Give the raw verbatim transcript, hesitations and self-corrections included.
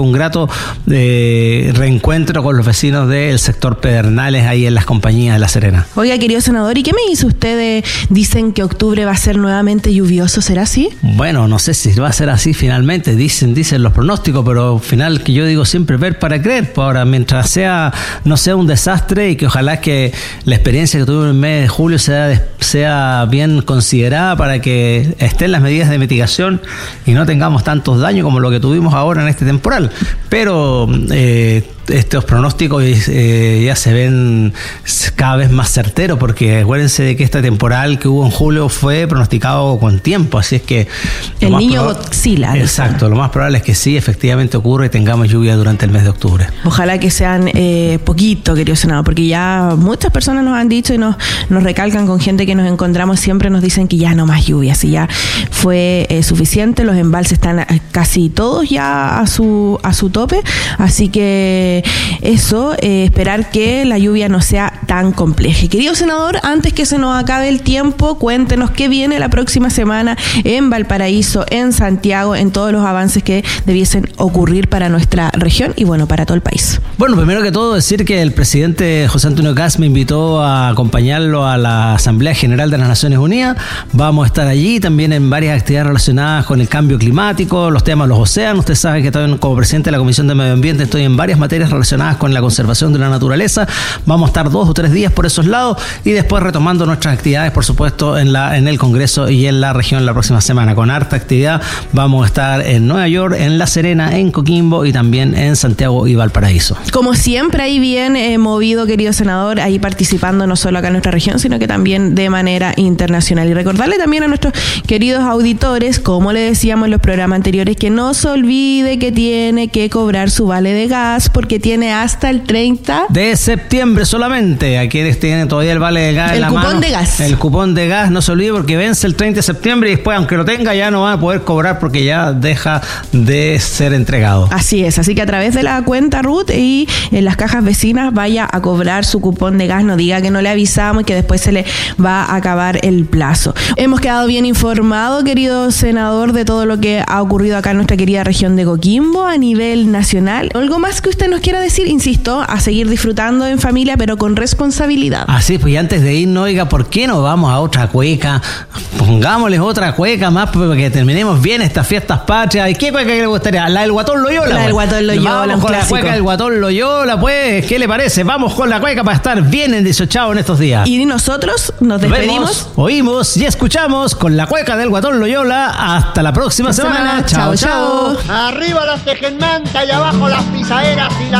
después un grato eh, reencuentro con los vecinos del sector Pedernales ahí en las compañías de La Serena. Oiga, querido senador, ¿y qué me dice usted de, dicen que octubre va a ser nuevamente lluvioso? ¿Será así? Bueno, no sé si va a ser así finalmente, dicen, dicen los pronósticos, pero al final que yo digo siempre ver para creer. Pues ahora, mientras sea, no sea un desastre y que ojalá que la experiencia que tuvimos en el mes de julio sea, sea bien considerada para que estén las medidas de mitigación y no tengamos tantos daños como lo que tuvimos ahora en este temporal. Pero eh, estos pronósticos eh, ya se ven cada vez más certeros, porque acuérdense de que este temporal que hubo en julio fue pronosticado con tiempo, así es que el niño Godzilla. Exacto, lo más probable es que sí, efectivamente ocurre y tengamos lluvia durante el mes de octubre. Ojalá que sean eh, poquito, querido senador, porque ya muchas personas nos han dicho y nos, nos recalcan con gente que nos encontramos, siempre nos dicen que ya no más lluvia, si ya fue eh, suficiente, los embalses están casi todos ya a su, a su tope, así que eso, eh, esperar que la lluvia no sea tan compleja. Querido senador, antes que se nos acabe el tiempo, cuéntenos qué viene la próxima semana en Valparaíso, en Santiago, en todos los avances que debiesen ocurrir para nuestra región y bueno, para todo el país. Bueno, primero que todo decir que el presidente José Antonio Kast me invitó a acompañarlo a la Asamblea General de las Naciones Unidas. Vamos a estar allí también en varias actividades relacionadas con el cambio climático, los temas de los océanos. Usted sabe que también como presidente de la Comisión de Medio Ambiente estoy en varias materias relacionadas con la conservación de la naturaleza. Vamos a estar dos o tres días por esos lados y después retomando nuestras actividades, por supuesto, en la en el Congreso y en la región la próxima semana. Con harta actividad vamos a estar en Nueva York, en La Serena, en Coquimbo y también en Santiago y Valparaíso. Como siempre, ahí bien eh, movido, querido senador, ahí participando no solo acá en nuestra región, sino que también de manera internacional. Y recordarle también a nuestros queridos auditores, como le decíamos en los programas anteriores, que no se olvide que tiene que cobrar su vale de gas, porque tiene hasta el treinta de septiembre solamente. A quienes tienen todavía el vale de gas el en la mano. El cupón de gas. El cupón de gas, no se olvide, porque vence el treinta de septiembre y después, aunque lo tenga, ya no va a poder cobrar porque ya deja de ser entregado. Así es, así que a través de la cuenta R U T y en las cajas vecinas vaya a cobrar su cupón de gas, no diga que no le avisamos y que después se le va a acabar el plazo. Hemos quedado bien informados, querido senador, de todo lo que ha ocurrido acá en nuestra querida región de Coquimbo a nivel nacional. ¿Algo más que usted nos quiera decir? Insisto, a seguir disfrutando en familia, pero con responsabilidad. Así, pues y antes de irnos, oiga, ¿por qué no vamos a otra cueca? Pongámosles otra cueca más para que terminemos bien estas fiestas patrias. ¿Y qué cueca que le gustaría? La del Guatón Loyola. La del Guatón Loyola, vamos un con clásico. La cueca del Guatón Loyola, pues, ¿qué le parece? Vamos con la cueca para estar bien endisociados en estos días. Y nosotros nos despedimos. Vemos, oímos y escuchamos con la cueca del Guatón Loyola. Hasta la próxima semana. semana. Chao, chao. Arriba las tejenmantas y abajo las pisaderas y la